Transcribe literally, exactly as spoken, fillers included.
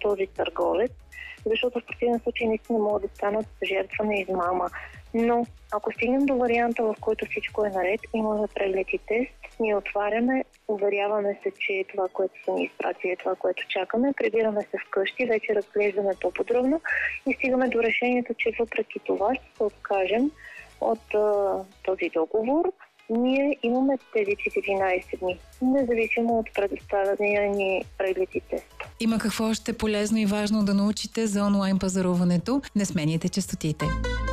този търговец, защото в противен случай наистина могат да станат жертва на измама. Но ако стигнем до варианта, в който всичко е наред, имаме преглед и тест, ние отваряме, уверяваме се, че това, което са ни изпратили, е това, което чакаме, прибираме се вкъщи, вече разглеждаме по-подробно и стигаме до решението, че въпреки това ще се откажем от а, този договор. Ние имаме тези четиринайсет дни, независимо от предоставения ни преглед и тест. Има какво още полезно и важно да научите за онлайн пазаруването. Не сменяйте честотите.